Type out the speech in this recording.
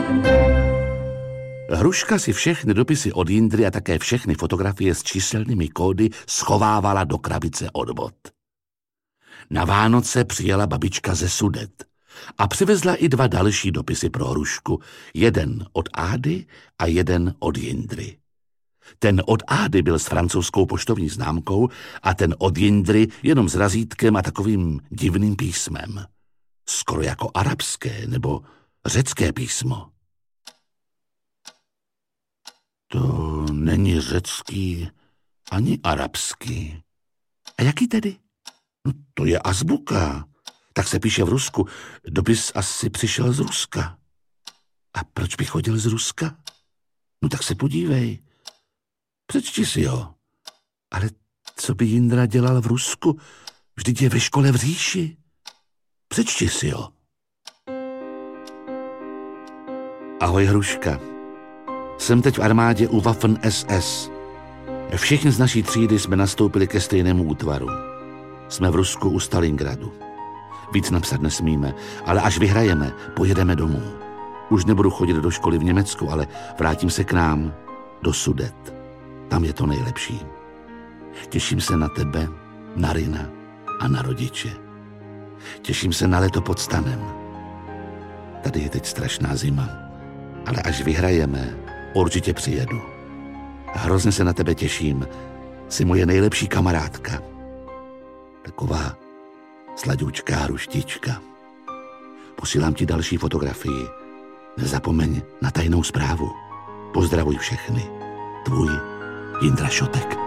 Hruška si všechny dopisy od Jindry a také všechny fotografie s číselnými kódy schovávala do krabice od vod. Na Vánoce přijela babička ze Sudet a přivezla i 2 další dopisy pro Hrušku, jeden od Ády a jeden od Jindry. Ten od Ády byl s francouzskou poštovní známkou a ten od Jindry jenom s razítkem a takovým divným písmem. Skoro jako arabské nebo řecké písmo. To není řecký ani arabský. A jaký tedy? No to je azbuka. Tak se píše v Rusku. Dopis asi přišel z Ruska. A proč by chodil z Ruska? No tak se podívej. Přečti si ho. Ale co by Jindra dělal v Rusku? Vždyť je ve škole v říši. Přečti si ho. Ahoj, Hruška. Jsem teď v armádě u Waffen SS. Všichni z naší třídy jsme nastoupili ke stejnému útvaru. Jsme v Rusku u Stalingradu. Víc napsat nesmíme, ale až vyhrajeme, pojedeme domů. Už nebudu chodit do školy v Německu, ale vrátím se k nám, do Sudet. Tam je to nejlepší. Těším se na tebe, na Rina a na rodiče. Těším se na léto pod stanem. Tady je teď strašná zima, ale až vyhrajeme, určitě přijedu. Hrozně se na tebe těším. Jsi moje nejlepší kamarádka. Taková slaďučká hruštička. Posílám ti další fotografii. Nezapomeň na tajnou zprávu. Pozdravuj všechny. Tvůj Jindra Šotek.